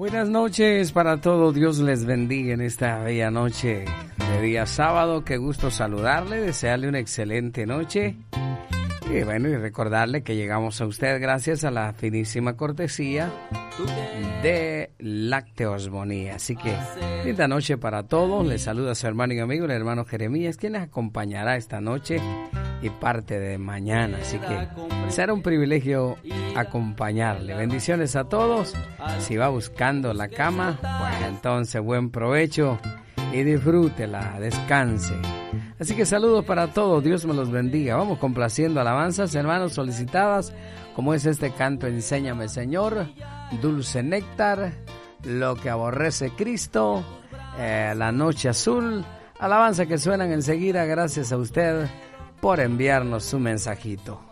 Buenas noches para todos, Dios les bendiga en esta bella noche de día sábado. Qué gusto saludarle, desearle una excelente noche. Y bueno, y recordarle que llegamos a usted gracias a la finísima cortesía de Lácteos Bonía. Así que, linda noche para todos. Les saluda a su hermano y amigo, el hermano Jeremías, quien les acompañará esta noche y parte de mañana. Así que será un privilegio acompañarle. Bendiciones a todos. Si va buscando la cama, pues entonces buen provecho y disfrútela, descanse. Así que saludos para todos, Dios me los bendiga. Vamos complaciendo alabanzas, hermanos, solicitadas, como es este canto, Enséñame Señor, Dulce Néctar, Lo que aborrece Cristo, La Noche Azul, alabanza que suenan enseguida. Gracias a usted por enviarnos su mensajito.